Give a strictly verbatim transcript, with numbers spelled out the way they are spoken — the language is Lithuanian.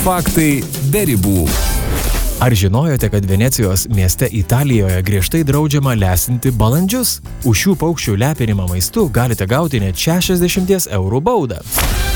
Faktai be ribų. Ar žinojote, kad Venecijos mieste Italijoje griežtai draudžiama lesinti balandžius? Už šių paukščių lepinimą maistu galite gauti net šešiasdešimt eurų baudą.